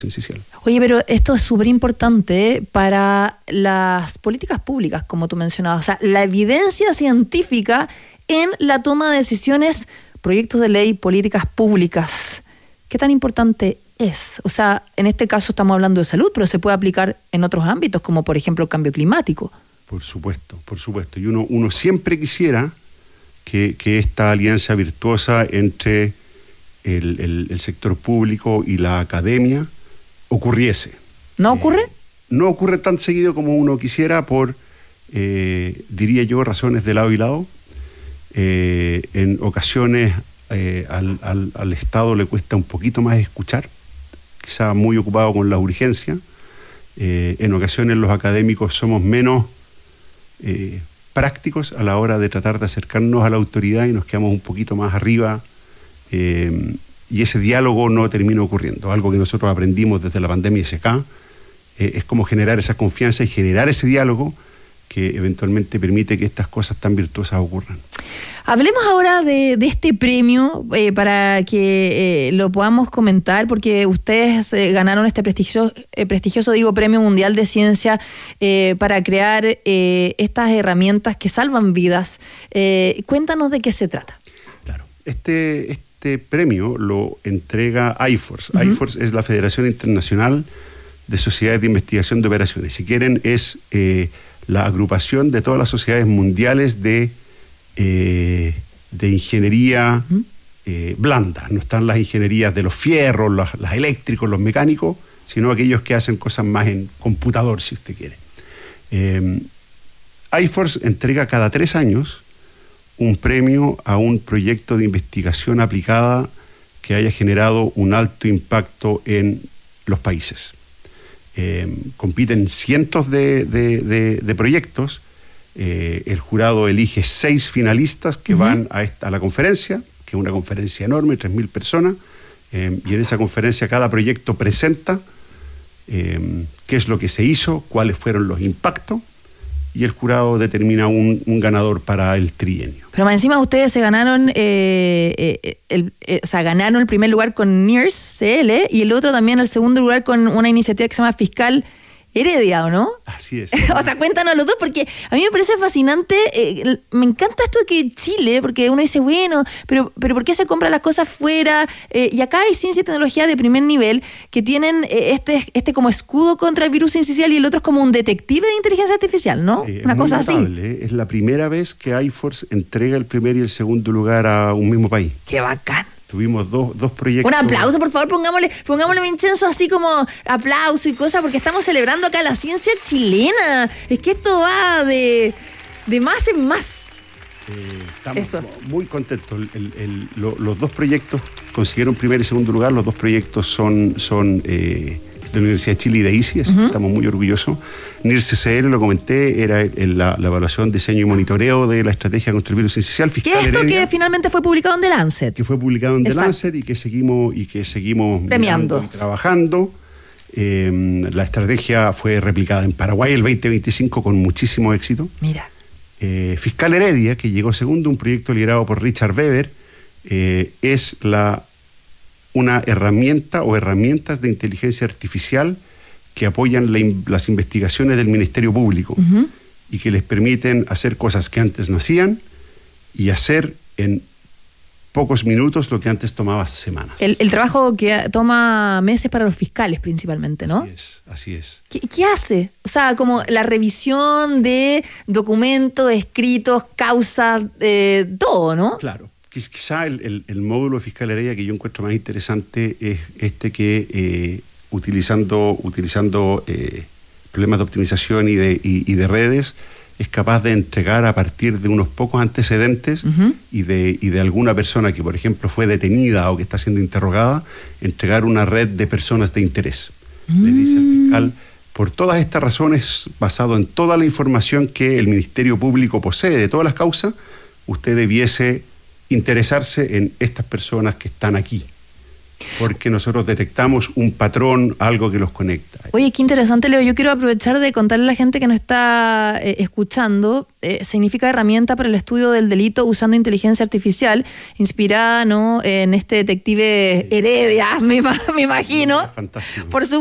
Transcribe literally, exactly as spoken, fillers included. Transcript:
Incisional. Oye, pero esto es súper importante para las políticas públicas, como tú mencionabas. O sea, la evidencia científica en la toma de decisiones, proyectos de ley, políticas públicas. ¿Qué tan importante es? O sea, en este caso estamos hablando de salud, pero se puede aplicar en otros ámbitos, como por ejemplo el cambio climático. Por supuesto, por supuesto. Y uno, uno siempre quisiera que, que esta alianza virtuosa entre el, el, el sector público y la academia ocurriese. ¿No ocurre? Eh, no ocurre tan seguido como uno quisiera por, eh, diría yo, razones de lado y lado. Eh, en ocasiones eh, al, al, al Estado le cuesta un poquito más escuchar, quizá muy ocupado con la urgencia. Eh, en ocasiones los académicos somos menos eh, prácticos a la hora de tratar de acercarnos a la autoridad y nos quedamos un poquito más arriba. Eh, y ese diálogo no termina ocurriendo. Algo que nosotros aprendimos desde la pandemia hacia acá eh, es cómo generar esa confianza y generar ese diálogo que eventualmente permite que estas cosas tan virtuosas ocurran. Hablemos ahora de, de este premio eh, para que eh, lo podamos comentar, porque ustedes eh, ganaron este prestigioso, eh, prestigioso digo, Premio Mundial de Ciencia eh, para crear eh, estas herramientas que salvan vidas. Eh, cuéntanos de qué se trata. Claro, este... este Este premio lo entrega I F O R S. Uh-huh. I F O R S es la Federación Internacional de Sociedades de Investigación de Operaciones. Si quieren, es eh, la agrupación de todas las sociedades mundiales de, eh, de ingeniería uh-huh. eh, blanda. No están las ingenierías de los fierros, los, los eléctricos, los mecánicos, sino aquellos que hacen cosas más en computador, si usted quiere. Eh, I F O R S entrega cada tres años un premio a un proyecto de investigación aplicada que haya generado un alto impacto en los países. Eh, compiten cientos de, de, de, de proyectos. Eh, el jurado elige seis finalistas que uh-huh. van a, esta, a la conferencia, que es una conferencia enorme, tres mil personas, eh, y en esa conferencia cada proyecto presenta eh, qué es lo que se hizo, cuáles fueron los impactos, y el jurado determina un, un ganador para el trienio. Pero más encima ustedes se ganaron, eh, eh, el, eh, o sea, ganaron el primer lugar con NIRS C L y el otro también el segundo lugar con una iniciativa que se llama Fiscal Heredia, ¿o no? Así es. O sea, cuéntanos los dos, porque a mí me parece fascinante, eh, me encanta esto de que Chile, porque uno dice, bueno, pero, pero ¿por qué se compran las cosas fuera? Eh, y acá hay ciencia y tecnología de primer nivel que tienen eh, este, este como escudo contra el virus incisional y el otro es como un detective de inteligencia artificial, ¿no? Sí, una cosa notable, así. ¿eh? Es la primera vez que I F O R S entrega el primer y el segundo lugar a un mismo país. ¡Qué bacán! Tuvimos dos, dos proyectos. Un aplauso, por favor, pongámosle, pongámosle Vincenzo así como aplauso y cosas, porque estamos celebrando acá la ciencia chilena. Es que esto va de, de más en más. Eh, estamos Eso. muy contentos. El, el, lo, los dos proyectos consiguieron primer y segundo lugar. Los dos proyectos son, son eh, de la Universidad de Chile y de I C I, así uh-huh. que estamos muy orgullosos. NIRS C L, lo comenté, era el, la, la evaluación, diseño y monitoreo de la estrategia contra el virus incisional. ¿Qué es esto Heredia, que finalmente fue publicado en The Lancet? Que fue publicado en Exacto. The Lancet y que seguimos, y que seguimos premiando y trabajando. Eh, la estrategia fue replicada en Paraguay el veinte veinticinco con muchísimo éxito. Mira. Eh, Fiscal Heredia, que llegó segundo, un proyecto liderado por Richard Weber, eh, es la una herramienta o herramientas de inteligencia artificial que apoyan la in, las investigaciones del Ministerio Público uh-huh. y que les permiten hacer cosas que antes no hacían y hacer en pocos minutos lo que antes tomaba semanas. El, el trabajo que toma meses para los fiscales principalmente, ¿no? Así es, así es. ¿Qué, qué hace? O sea, como la revisión de documentos, escritos, causas, eh, todo, ¿no? Claro. Quizá el, el, el módulo de Fiscal Heredia que yo encuentro más interesante es este que eh, utilizando, utilizando eh, problemas de optimización y de, y, y de redes es capaz de entregar a partir de unos pocos antecedentes uh-huh. y, de, y de alguna persona que, por ejemplo, fue detenida o que está siendo interrogada, entregar una red de personas de interés. Mm. Le dice al fiscal, por todas estas razones, basado en toda la información que el Ministerio Público posee de todas las causas, usted debiese interesarse en estas personas que están aquí. porque nosotros detectamos un patrón, algo que los conecta. Oye, qué interesante, Leo. Yo quiero aprovechar de contarle a la gente que nos está eh, escuchando. Eh, significa herramienta para el estudio del delito usando inteligencia artificial, inspirada, ¿no?, en este detective Heredia, me, me imagino. Fantástico. Por su